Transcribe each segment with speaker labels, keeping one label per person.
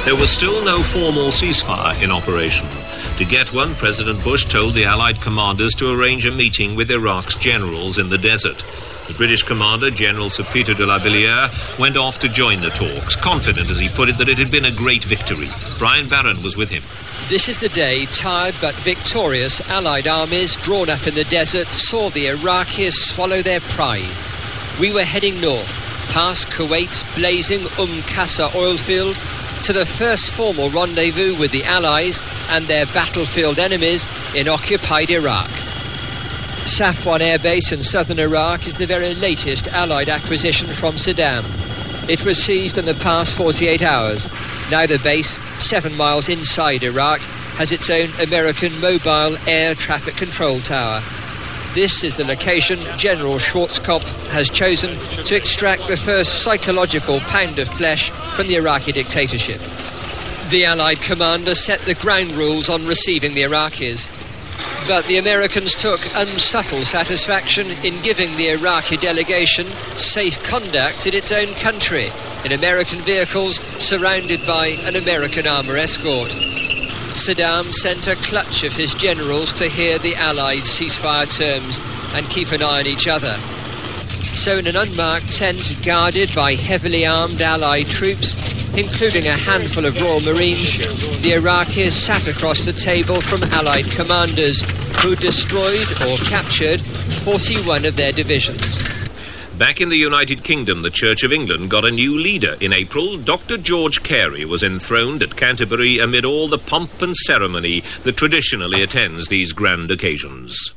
Speaker 1: There was still no formal ceasefire in operation. To get one, President Bush told the Allied commanders to arrange a meeting with Iraq's generals in the desert. The British commander, General Sir Peter de la Villiers, went off to join the talks, confident, as he put it, that it had been a great victory. Brian Barron was with him.
Speaker 2: This is the day tired but victorious Allied armies drawn up in the desert saw the Iraqis swallow their pride. We were heading north, past Kuwait's blazing Qasr oil field, to the first formal rendezvous with the Allies and their battlefield enemies in occupied Iraq. Safwan Air Base in southern Iraq is the very latest Allied acquisition from Saddam. It was seized in the past 48 hours. Now the base, 7 miles inside Iraq, has its own American mobile air traffic control tower. This is the location General Schwarzkopf has chosen to extract the first psychological pound of flesh from the Iraqi dictatorship. The Allied commander set the ground rules on receiving the Iraqis. But the Americans took unsubtle satisfaction in giving the Iraqi delegation safe conduct in its own country, in American vehicles surrounded by an American armour escort. Saddam sent a clutch of his generals to hear the Allied ceasefire terms and keep an eye on each other. So in an unmarked tent guarded by heavily armed Allied troops, including a handful of Royal Marines, the Iraqis sat across the table from Allied commanders who destroyed or captured 41 of their divisions.
Speaker 1: Back in the United Kingdom, the Church of England got a new leader. In April, Dr. George Carey was enthroned at Canterbury amid all the pomp and ceremony that traditionally attends these grand occasions.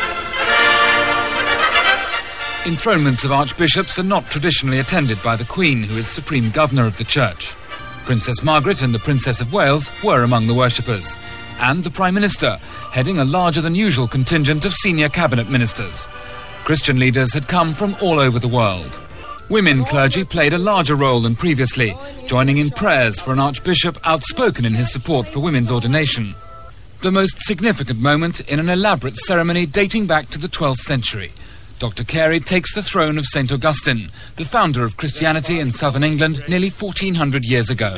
Speaker 3: Enthronements of archbishops are not traditionally attended by the Queen, who is Supreme Governor of the Church. Princess Margaret and the Princess of Wales were among the worshippers, and the Prime Minister, heading a larger-than-usual contingent of senior cabinet ministers. Christian leaders had come from all over the world. Women clergy played a larger role than previously, joining in prayers for an archbishop outspoken in his support for women's ordination. The most significant moment in an elaborate ceremony dating back to the 12th century. Dr. Carey takes the throne of St. Augustine, the founder of Christianity in southern England nearly 1400 years ago.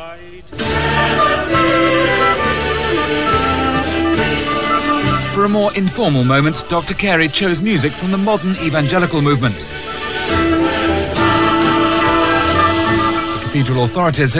Speaker 3: For a more informal moment, Dr. Carey chose music from the modern evangelical movement. The cathedral authorities